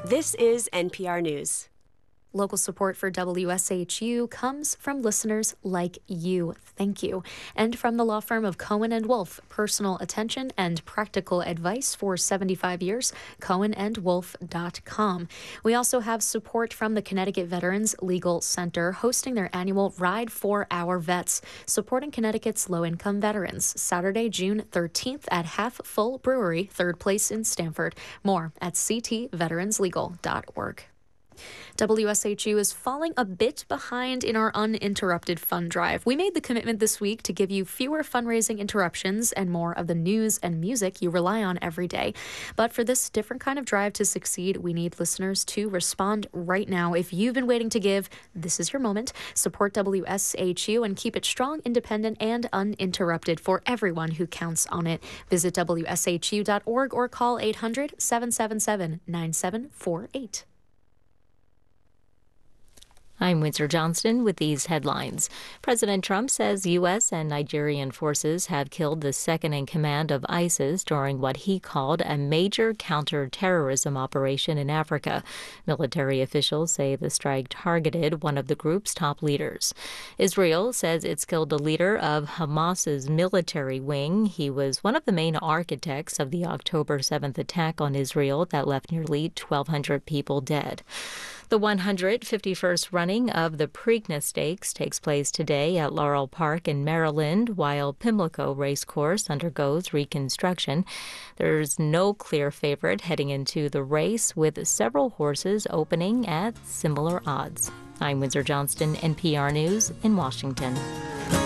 This is NPR News. Local support for WSHU comes from listeners like you. Thank you. And from the law firm of Cohen & Wolfe, personal attention and practical advice for 75 years, cohenandwolfe.com. We also have support from the Connecticut Veterans Legal Center, hosting their annual Ride for Our Vets, supporting Connecticut's low-income veterans. Saturday, June 13th at Half Full Brewery, 3rd Place in Stamford. More at ctveteranslegal.org. WSHU is falling a bit behind in our uninterrupted fund drive. We made the commitment this week to give you fewer fundraising interruptions and more of the news and music you rely on every day. But for this different kind of drive to succeed, we need listeners to respond right now. If you've been waiting to give, this is your moment. Support WSHU and keep it strong, independent, and uninterrupted for everyone who counts on it. Visit WSHU.org or call 800-777-9748. I'm Windsor Johnston with these headlines. President Trump says U.S. and Nigerian forces have killed the second-in-command of ISIS during what he called a major counter-terrorism operation in Africa. Military officials say the strike targeted one of the group's top leaders. Israel says it's killed the leader of Hamas's military wing. He was one of the main architects of the October 7th attack on Israel that left nearly 1,200 people dead. The 151st running of the Preakness Stakes takes place today at Laurel Park in Maryland, while Pimlico Racecourse undergoes reconstruction. There's no clear favorite heading into the race, with several horses opening at similar odds. I'm Windsor Johnston, NPR News in Washington.